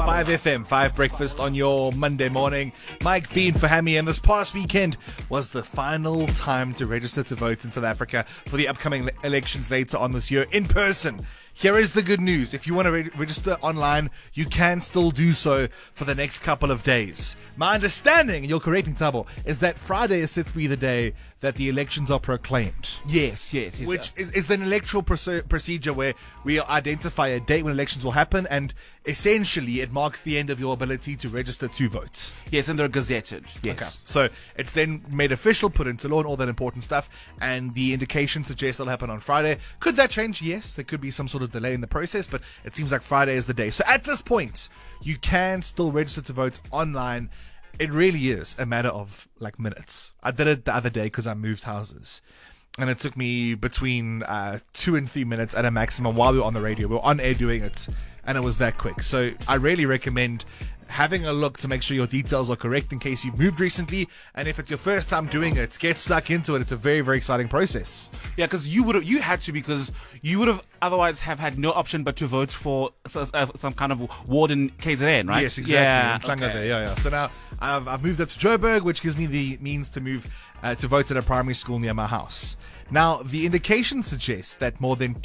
5FM, 5 Breakfast on your Monday morning. Mike Bean for Hammy, and this past weekend was the final time to register to vote in South Africa for the upcoming elections later on this year in person. Here is the good news. If you want to register online, you can still do so for the next couple of days. My understanding, and you're correct me, Tabo, is that Friday is set to be the day that the elections are proclaimed. Yes. Which is an electoral procedure where we identify a date when elections will happen, and essentially it marks the end of your ability to register to vote. Yes, and they're gazetted. Yes. Okay. So it's then made official, put into law and all that important stuff, and the indication suggests it'll happen on Friday. Could that change? Yes, there could be some sort of delay in the process, but it seems like Friday is the day. So at this point, you can still register to vote online. It really is a matter of like minutes. I did it the other day because I moved houses, and it took me between 2 and 3 minutes at a maximum while we were on the radio. We were on air doing it, and it was that quick. So I really recommend having a look to make sure your details are correct in case you've moved recently, and if it's your first time doing it, get stuck into it. It's a very, very exciting process. Yeah, because you had to, because you would have otherwise have had no option but to vote for some kind of ward in KZN, right? Yes, exactly. Yeah. So now I've moved up to Joburg, which gives me the means to move to vote at a primary school near my house. Now, the indication suggests that more than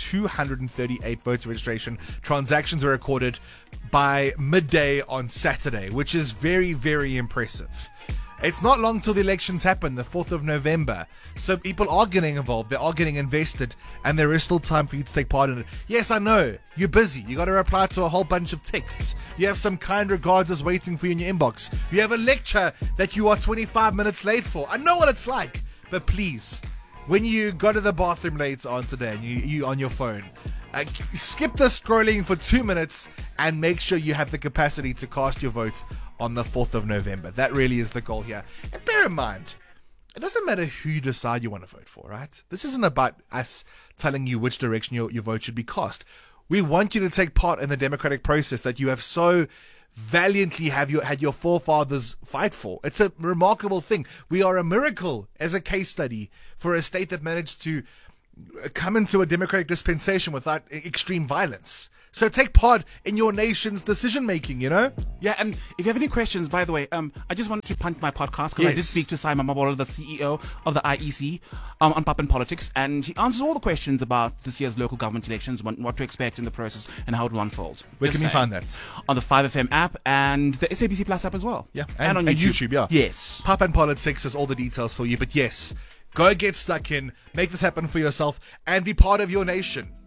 238 voter registration transactions were recorded by midday on Saturday, which is very, very impressive. It's not long till the elections happen, the 4th of November. So people are getting involved, they are getting invested, and there is still time for you to take part in it. Yes, I know, you're busy. You got to reply to a whole bunch of texts. You have some kind regards waiting for you in your inbox. You have a lecture that you are 25 minutes late for. I know what it's like, but please, when you go to the bathroom later on today and you on your phone, skip the scrolling for 2 minutes and make sure you have the capacity to cast your vote on the 4th of November. That really is the goal here. And bear in mind, it doesn't matter who you decide you want to vote for, right? This isn't about us telling you which direction your vote should be cast. We want you to take part in the democratic process that you have so valiantly had your forefathers fight for. It's a remarkable thing. We are a miracle as a case study for a state that managed to come into a democratic dispensation without extreme violence. So take part in your nation's decision making, you know? Yeah, and if you have any questions, by the way, I just wanted to punt my podcast because I did speak to Simon Mabolo, the CEO of the IEC, on Pop and Politics, and he answers all the questions about this year's local government elections, what to expect in the process, and how it will unfold. Where can we find that? On the 5FM app and the SABC Plus app as well. Yeah, and on YouTube. Yeah. Yes. Pop and Politics has all the details for you, but yes, go get stuck in, make this happen for yourself, and be part of your nation.